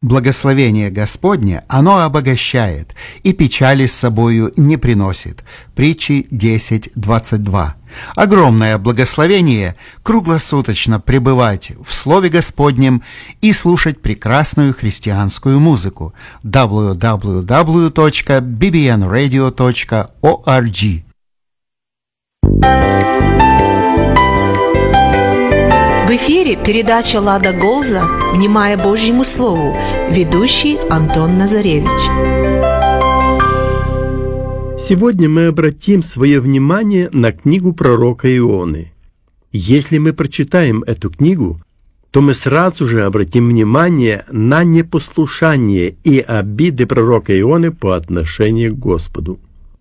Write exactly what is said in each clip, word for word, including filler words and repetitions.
Благословение Господне, оно обогащает, и печали с собою не приносит. Притчи десять двадцать два. Огромное благословение круглосуточно пребывать в Слове Господнем и слушать прекрасную христианскую музыку. дабл ю дабл ю дабл ю точка би би эн радио точка орг. В эфире передача «Лада Голза. Внимая Божьему Слову». Ведущий Антон Назаревич. Сегодня мы обратим свое внимание на книгу пророка Ионы. Если мы прочитаем эту книгу, то мы сразу же обратим внимание на непослушание и обиды пророка Ионы по отношению к Господу.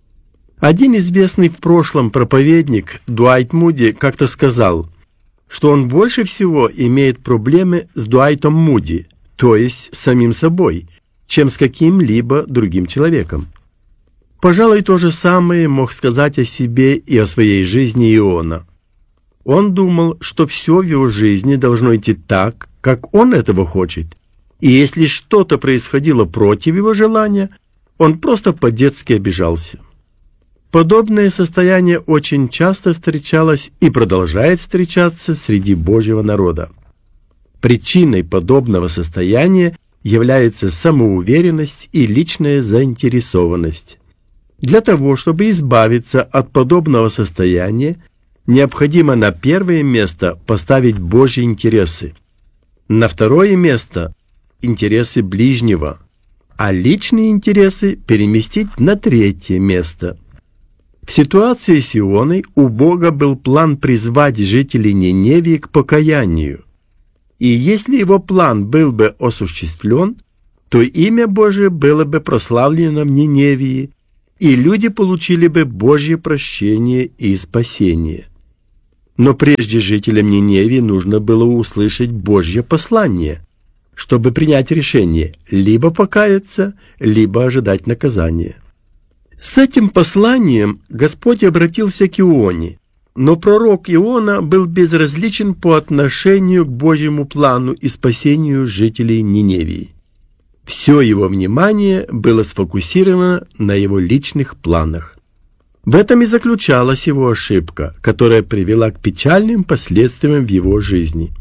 Один известный в прошлом проповедник Дуайт Муди как-то сказал, что он больше всего имеет проблемы с Дуайтом Муди, то есть с самим собой, чем с каким-либо другим человеком. Пожалуй, то же самое мог сказать о себе и о своей жизни Иона. Он думал, что все в его жизни должно идти так, как он этого хочет, и если что-то происходило против его желания, он просто по-детски обижался. Подобное состояние очень часто встречалось и продолжает встречаться среди Божьего народа. Причиной подобного состояния является самоуверенность и личная заинтересованность. Для того, чтобы избавиться от подобного состояния, необходимо на первое место поставить Божьи интересы, на второе место – интересы ближнего, а личные интересы переместить на третье место. В ситуации с Ионой у Бога был план призвать жителей Ниневии к покаянию. И если его план был бы осуществлен, то имя Божие было бы прославлено в Ниневии, и люди получили бы Божье прощение и спасение. Но прежде жителям Ниневии нужно было услышать Божье послание, чтобы принять решение либо покаяться, либо ожидать наказания. С этим посланием Господь обратился к Ионе, но пророк Иона был безразличен по отношению к Божьему плану и спасению жителей Ниневии. Все его внимание было сфокусировано на его личных планах. В этом и заключалась его ошибка, которая привела к печальным последствиям в его жизни.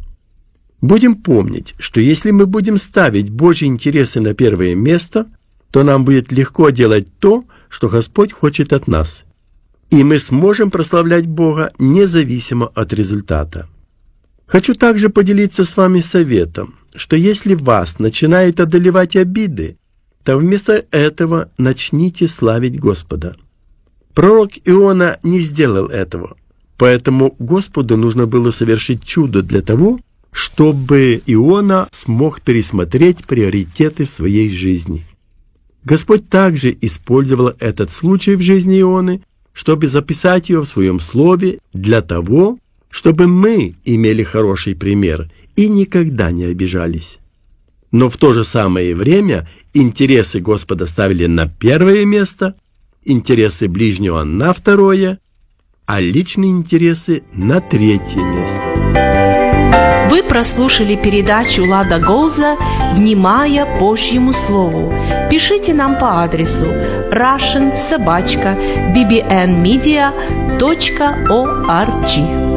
Будем помнить, что если мы будем ставить Божьи интересы на первое место, то нам будет легко делать то, что Господь хочет от нас, и мы сможем прославлять Бога независимо от результата. Хочу также поделиться с вами советом, что если вас начинают одолевать обиды, то вместо этого начните славить Господа. Пророк Иона не сделал этого, поэтому Господу нужно было совершить чудо для того, чтобы Иона смог пересмотреть приоритеты в своей жизни. Господь также использовал этот случай в жизни Ионы, чтобы записать ее в своем слове для того, чтобы мы имели хороший пример и никогда не обижались. Но в то же самое время интересы Господа ставили на первое место, интересы ближнего на второе, а личные интересы на третье место. Вы прослушали передачу «Лада Голза. Внимая Божьему Слову». Пишите нам по адресу russian собака би би эн медиа точка орг.